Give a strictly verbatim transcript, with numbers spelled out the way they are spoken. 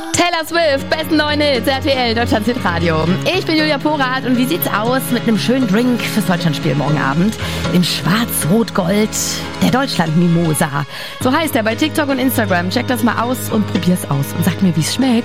Taylor Swift, besten neuen Hits, R T L, Deutschland Hitradio. Ich bin Julia Porath und wie sieht's aus mit einem schönen Drink fürs Deutschlandspiel morgen Abend? In Schwarz-Rot-Gold, der Deutschland-Mimosa. So heißt er bei TikTok und Instagram. Check das mal aus und probier's aus und sag mir, wie's schmeckt.